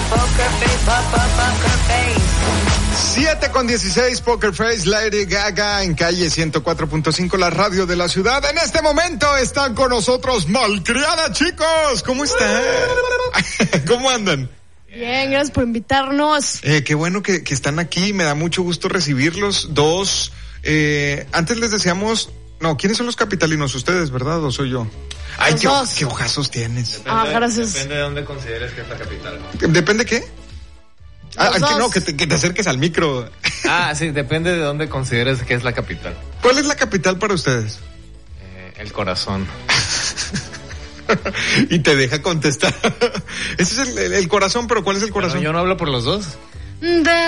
7:16, Poker Face, Lady Gaga en calle 104.5, la radio de la ciudad. En este momento están con nosotros Malcriada, chicos. ¿Cómo están? ¿Cómo andan? Bien, gracias por invitarnos. Qué bueno que están aquí, me da mucho gusto recibirlos. Dos, antes les decíamos, no, ¿quiénes son los capitalinos? Ustedes, ¿verdad? ¿O soy yo? Ay, qué ojazos tienes. Gracias. Depende de dónde consideres que es la capital. ¿Depende qué? Que te acerques al micro. Sí, depende de dónde consideres que es la capital. ¿Cuál es la capital para ustedes? El corazón. Y te deja contestar. Ese es el corazón, pero ¿cuál es el corazón? Yo no hablo por los dos.